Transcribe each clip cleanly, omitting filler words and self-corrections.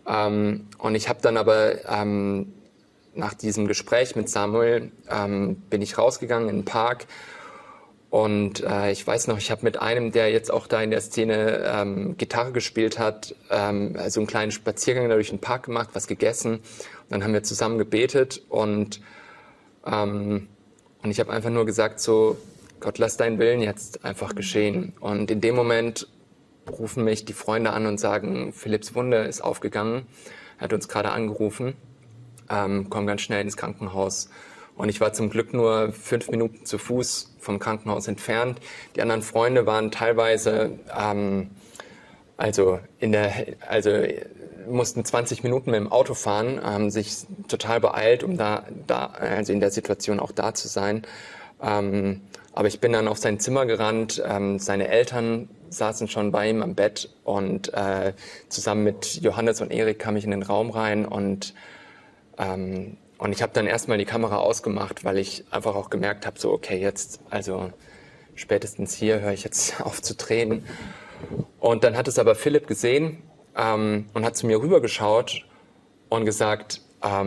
Und ich habe dann aber nach diesem Gespräch mit Samuel bin ich rausgegangen in den Park. Und ich weiß noch, ich habe mit einem, der jetzt auch da in der Szene Gitarre gespielt hat, also einen kleinen Spaziergang durch den Park gemacht, was gegessen. Und dann haben wir zusammen gebetet und ich habe einfach nur gesagt so, Gott, lass deinen Willen jetzt einfach geschehen. Und in dem Moment rufen mich die Freunde an und sagen, Philipps Wunde ist aufgegangen. Er hat uns gerade angerufen, komm ganz schnell ins Krankenhaus. Und ich war zum Glück nur 5 Minuten zu Fuß vom Krankenhaus entfernt. Die anderen Freunde waren teilweise, mussten 20 Minuten mit dem Auto fahren, haben sich total beeilt, um also in der Situation auch da zu sein. Aber ich bin dann auf sein Zimmer gerannt. Seine Eltern saßen schon bei ihm am Bett und zusammen mit Johannes und Erik kam ich in den Raum rein und ich habe dann erstmal die Kamera ausgemacht, weil ich einfach auch gemerkt habe, so okay, jetzt, also spätestens hier höre ich jetzt auf zu tränen. Und dann hat es aber Philipp gesehen und hat zu mir rübergeschaut und gesagt,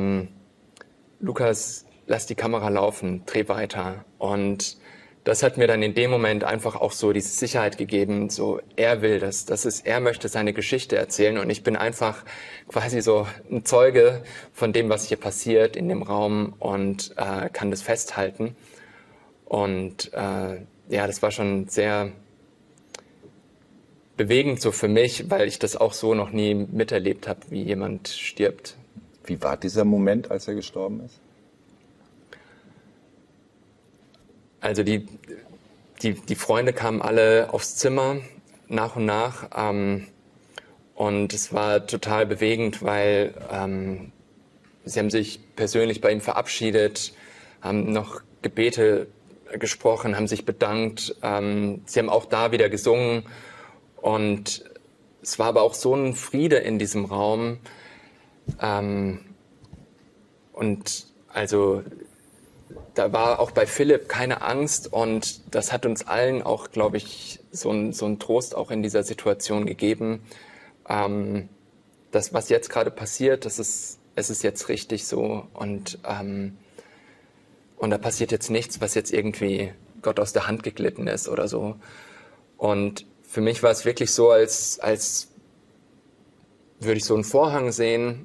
Lukas, lass die Kamera laufen, dreh weiter. Und das hat mir dann in dem Moment einfach auch so diese Sicherheit gegeben, so er will das, er möchte seine Geschichte erzählen und ich bin einfach quasi so ein Zeuge von dem, was hier passiert in dem Raum und kann das festhalten. Und ja, das war schon sehr bewegend so für mich, weil ich das auch so noch nie miterlebt habe, wie jemand stirbt. Wie war dieser Moment, als er gestorben ist? Also die Freunde kamen alle aufs Zimmer nach und nach und es war total bewegend, weil sie haben sich persönlich bei ihm verabschiedet, haben noch Gebete gesprochen, haben sich bedankt. Sie haben auch da wieder gesungen und es war aber auch so ein Friede in diesem Raum und also da war auch bei Philipp keine Angst und das hat uns allen auch, glaube ich, so ein Trost auch in dieser Situation gegeben. Das, was jetzt gerade passiert, es ist jetzt richtig so und da passiert jetzt nichts, was jetzt irgendwie Gott aus der Hand geglitten ist oder so. Und für mich war es wirklich so, als würde ich so einen Vorhang sehen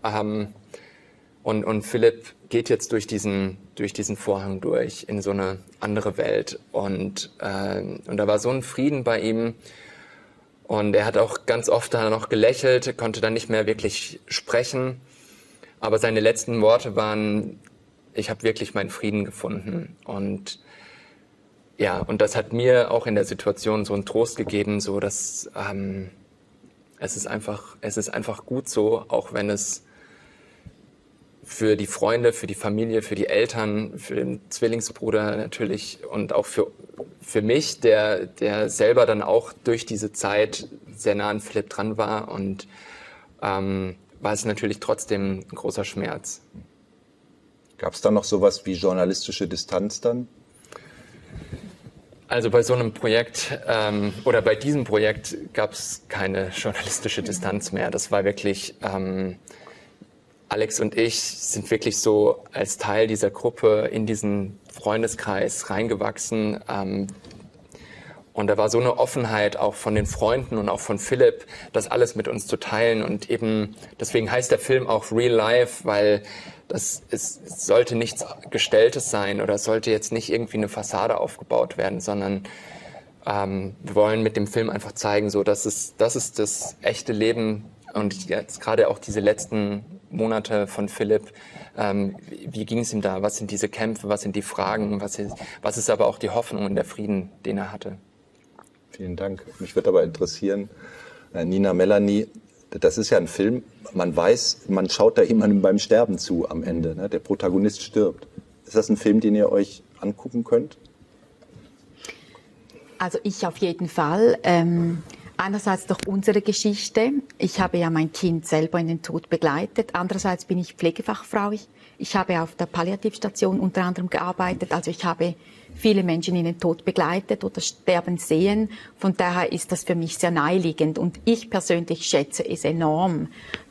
und Philipp geht jetzt durch diesen Vorhang durch in so eine andere Welt und da war so ein Frieden bei ihm und er hat auch ganz oft da noch gelächelt, konnte dann nicht mehr wirklich sprechen, aber seine letzten Worte waren, ich habe wirklich meinen Frieden gefunden und ja, und das hat mir auch in der Situation so einen Trost gegeben, so dass es ist einfach gut so, auch wenn es für die Freunde, für die Familie, für die Eltern, für den Zwillingsbruder natürlich und auch für mich, der selber dann auch durch diese Zeit sehr nah an Philipp dran war und war es natürlich trotzdem ein großer Schmerz. Gab es da noch sowas wie journalistische Distanz dann? Also bei so einem Projekt oder bei diesem Projekt gab es keine journalistische Distanz mehr. Das war wirklich Alex und ich sind wirklich so als Teil dieser Gruppe in diesen Freundeskreis reingewachsen. Und da war so eine Offenheit auch von den Freunden und auch von Philipp, das alles mit uns zu teilen. Und eben deswegen heißt der Film auch Real Life, weil es sollte nichts Gestelltes sein oder es sollte jetzt nicht irgendwie eine Fassade aufgebaut werden, sondern wir wollen mit dem Film einfach zeigen, so das ist das echte Leben. Und jetzt gerade auch diese letzten Monate von Philipp, wie ging es ihm da? Was sind diese Kämpfe? Was sind die Fragen? Was ist aber auch die Hoffnung und der Frieden, den er hatte? Vielen Dank. Mich würde aber interessieren, Nina, Melanie, das ist ja ein Film, man weiß, man schaut da jemandem beim Sterben zu am Ende. Ne? Der Protagonist stirbt. Ist das ein Film, den ihr euch angucken könnt? Also ich auf jeden Fall. Einerseits durch unsere Geschichte. Ich habe ja mein Kind selber in den Tod begleitet. Andererseits bin ich Pflegefachfrau. Ich habe auf der Palliativstation unter anderem gearbeitet. Also ich habe viele Menschen in den Tod begleitet oder sterben sehen. Von daher ist das für mich sehr naheliegend. Und ich persönlich schätze es enorm,